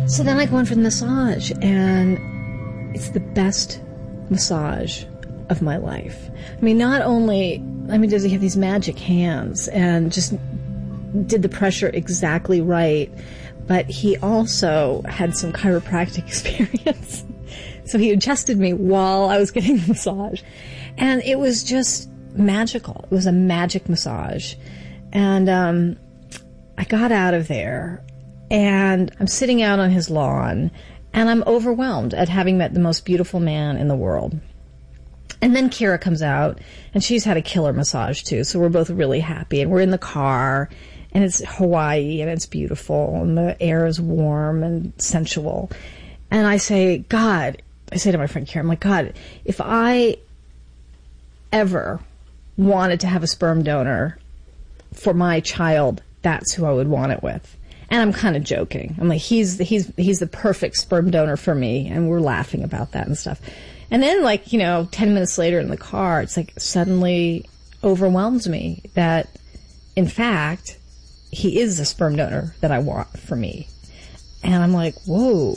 So then I go in for the massage, and it's the best massage of my life. I mean, not only, does he have these magic hands and just did the pressure exactly right, but he also had some chiropractic experience. So he adjusted me while I was getting the massage. And it was just magical. It was a magic massage. And I got out of there, and I'm sitting out on his lawn, and I'm overwhelmed at having met the most beautiful man in the world. And then Kira comes out, and she's had a killer massage too, so we're both really happy. And we're in the car, and it's Hawaii, and it's beautiful, and the air is warm and sensual. And I say, God, I say to my friend Kira, I'm like, God, if I ever wanted to have a sperm donor for my child, that's who I would want it with. And I'm kind of joking. I'm like, he's the perfect sperm donor for me, and we're laughing about that and stuff. And then, 10 minutes later in the car, it's like suddenly overwhelms me that, in fact, he is the sperm donor that I want for me. And I'm like, whoa.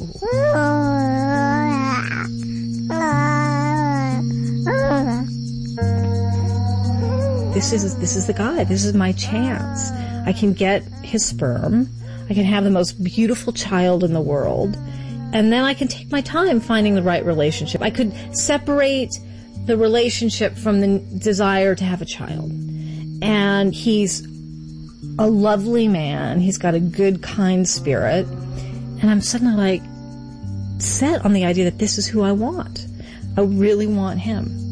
This is the guy. This is my chance. I can get his sperm. I can have the most beautiful child in the world. And then I can take my time finding the right relationship. I could separate the relationship from the desire to have a child. And he's a lovely man. He's got a good, kind spirit. And I'm suddenly set on the idea that this is who I want. I really want him.